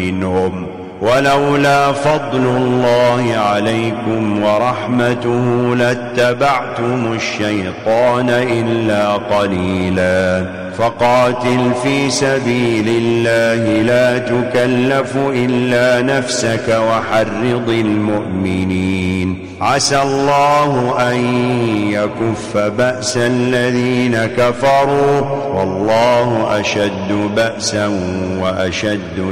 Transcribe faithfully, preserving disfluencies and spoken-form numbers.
منهم، ولولا فضل الله عليكم ورحمته لاتبعتم الشيطان إلا قليلا. فقاتل في سبيل الله لا تكلف إلا نفسك وحرض المؤمنين، عسى الله أن يكف بأس الذين كفروا والله أشد بأسا وأشد